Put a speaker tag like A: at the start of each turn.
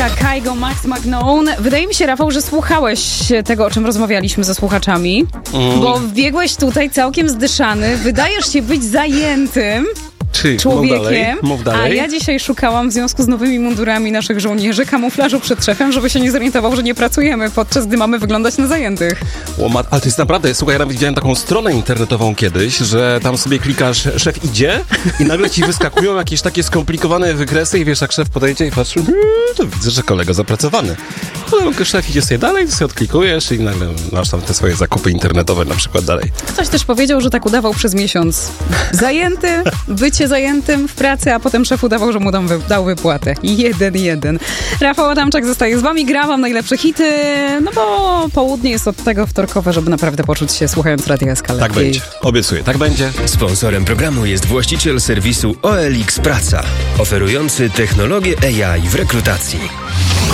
A: Metallica, Kygo, Max McKnown. Wydaje mi się, Rafał, że słuchałeś tego, o czym rozmawialiśmy ze słuchaczami, bo wbiegłeś tutaj całkiem zdyszany. Wydajesz się być zajętym człowiekiem,
B: mów dalej.
A: A ja dzisiaj szukałam w związku z nowymi mundurami naszych żołnierzy kamuflażu przed szefem, żeby się nie zorientował, że nie pracujemy, podczas gdy mamy wyglądać na zajętych.
B: Ale to jest naprawdę, słuchaj, ja nawet widziałem taką stronę internetową kiedyś, że tam sobie klikasz, szef idzie i nagle ci wyskakują jakieś takie skomplikowane wykresy i wiesz, jak szef podejdzie i patrzy, to widzę, że kolega zapracowany. Potem szef idzie sobie dalej, sobie odklikujesz i nagle masz tam te swoje zakupy internetowe na przykład dalej.
A: Ktoś też powiedział, że tak udawał przez miesiąc. Zajęty, bycie zajętym w pracy, a potem szef udawał, że mu dał wypłatę. 1-1. Rafał Adamczak zostaje z wami, gra wam najlepsze hity, no bo południe jest od tego wtorkowe, żeby naprawdę poczuć się słuchając Radia SK lepiej.
B: Tak będzie, obiecuję, tak będzie.
C: Sponsorem programu jest właściciel serwisu OLX Praca, oferujący technologię AI w rekrutacji.